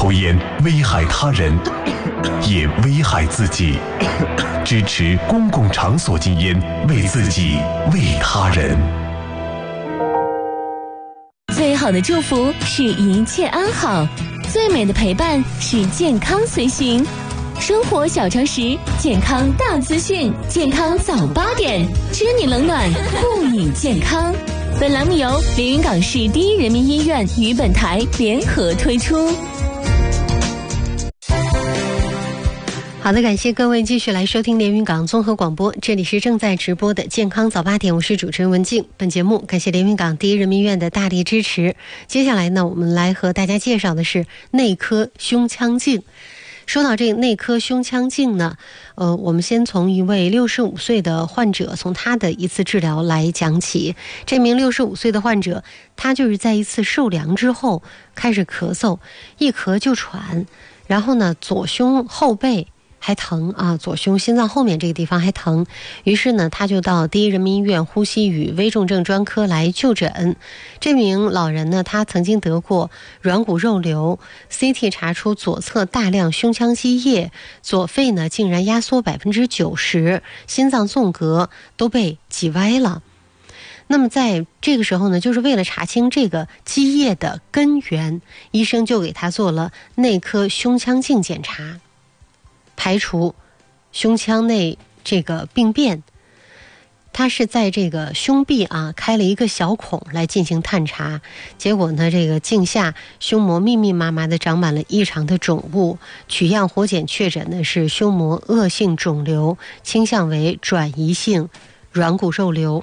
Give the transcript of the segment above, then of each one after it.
抽烟危害他人，也危害自己。支持公共场所禁烟，为自己，为他人。 最好的祝福是一切安好，最美的陪伴是健康随行。生活小常识，健康大资讯，健康早8点，知你冷暖，护你健康。本栏目由连云港市第一人民医院与本台联合推出。 好的，感谢各位继续来收听连云港综合广播，这里是正在直播的健康早8点，我是主持人文静。本节目感谢连云港第一人民医院的大力支持。接下来呢，我们来和大家介绍的是内科胸腔镜。说到这个内科胸腔镜呢，我们先从一位65岁的患者，从他的一次治疗来讲起。这名65岁的患者，他就是在一次受凉之后开始咳嗽，一咳就喘，然后呢，左胸后背还疼啊，左胸心脏后面这个地方还疼，于是呢，他就到第一人民医院呼吸与危重症专科来就诊。这名老人呢，他曾经得过软骨肉瘤 ，CT 查出左侧大量胸腔积液，左肺呢竟然压缩90%，心脏纵隔都被挤歪了。那么在这个时候呢，就是为了查清这个积液的根源，医生就给他做了内科胸腔镜检查。排除胸腔内这个病变，他是在这个胸壁开了一个小孔来进行探查，结果呢，这个镜下胸膜密密麻麻的长满了异常的肿物，取样活检确诊的是胸膜恶性肿瘤，倾向为转移性软骨肉瘤。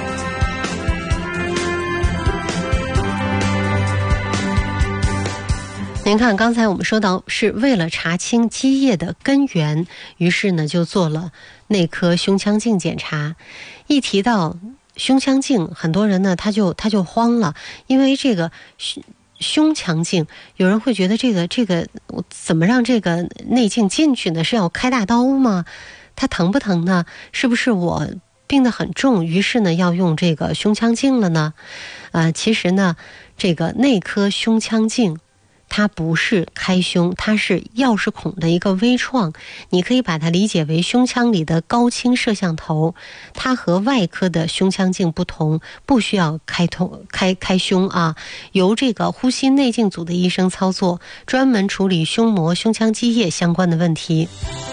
您看，刚才我们说到是为了查清积液的根源，于是呢就做了内科胸腔镜检查。一提到胸腔镜，很多人呢他就慌了，因为这个胸腔镜，有人会觉得这个怎么让这个内镜进去呢？是要开大刀吗？它疼不疼呢？是不是我病得很重，于是呢要用这个胸腔镜了呢？其实呢，这个内科胸腔镜它不是开胸，它是钥匙孔的一个微创，你可以把它理解为胸腔里的高清摄像头。它和外科的胸腔镜不同，不需要开胸由这个呼吸内镜组的医生操作，专门处理胸膜、胸腔积液相关的问题。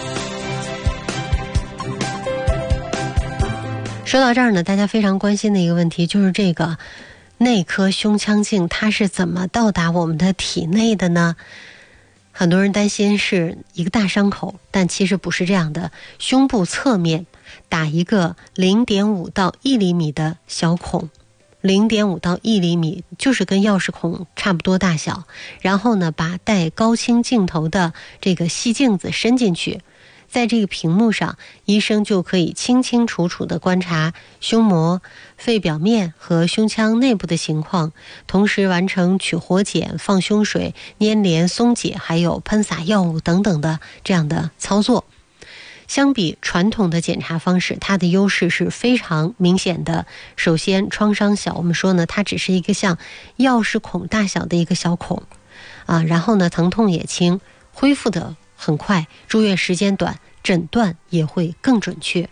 说到这儿呢，大家非常关心的一个问题就是这个内科胸腔镜它是怎么到达我们的体内的呢？很多人担心是一个大伤口，但其实不是这样的。胸部侧面打一个0.5到1厘米的小孔，0.5到1厘米就是跟钥匙孔差不多大小，然后呢，把带高清镜头的这个细镜子伸进去，在这个屏幕上，医生就可以清清楚楚地观察胸膜、肺表面和胸腔内部的情况，同时完成取活检、放胸水、粘连、松解，还有喷洒药物等等的这样的操作。相比传统的检查方式，它的优势是非常明显的。首先，创伤小，我们说呢，它只是一个像钥匙孔大小的一个小孔然后呢，疼痛也轻，恢复的很快，住院时间短，诊断也会更准确。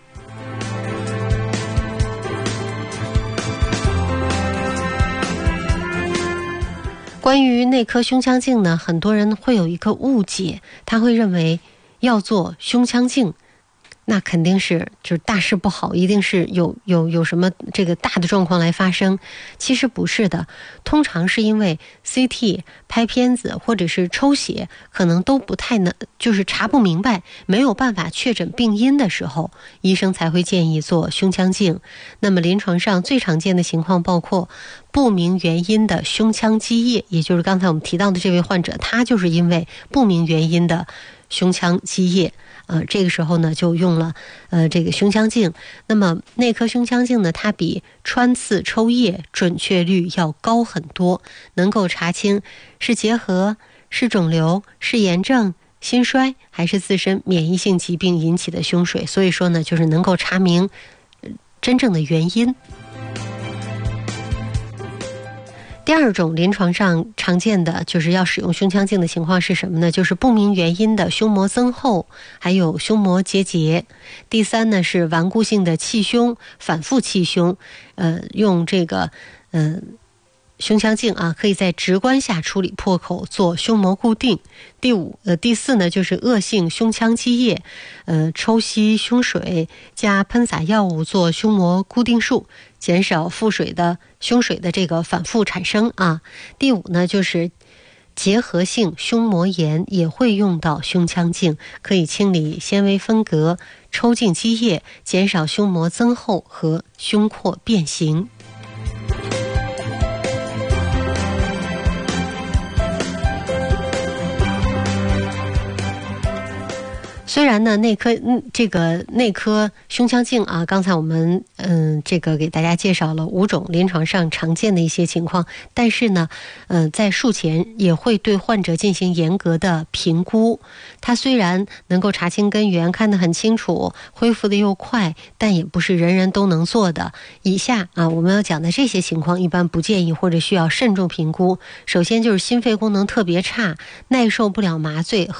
关于内科胸腔镜呢，很多人会有一个误解，他会认为要做胸腔镜，那肯定是就是大事不好，一定是有什么这个大的状况来发生。其实不是的，通常是因为 CT 拍片子或者是抽血可能都不太就是查不明白，没有办法确诊病因的时候，医生才会建议做胸腔镜。那么临床上最常见的情况包括不明原因的胸腔积液，也就是刚才我们提到的这位患者，他就是因为不明原因的胸腔积液，这个时候呢就用了这个胸腔镜。那么内科胸腔镜呢，它比穿刺抽液准确率要高很多，能够查清是结核、是肿瘤、是炎症、心衰还是自身免疫性疾病引起的胸水。所以说呢，就是能够查明真正的原因。 第二种临床上常见的就是要使用胸腔镜的情况是什么呢？就是不明原因的胸膜增厚，还有胸膜结节。第三呢是顽固性的气胸、反复气胸，用这个胸腔镜啊，可以在直观下处理破口，做胸膜固定。第四呢就是恶性胸腔积液，抽吸胸水加喷洒药物做胸膜固定术，减少胸水的这个反复产生啊。第五呢就是结核性胸膜炎，也会用到胸腔镜，可以清理纤维分隔，抽净积液，减少胸膜增厚和胸廓变形。虽然呢，内科胸腔镜啊，刚才我们这个给大家介绍了5种临床上常见的一些情况，但是呢，在术前也会对患者进行严格的评估。它虽然能够查清根源，看得很清楚，恢复的又快，但也不是人人都能做的。以下啊，我们要讲的这些情况，一般不建议或者需要慎重评估。首先就是心肺功能特别差，耐受不了麻醉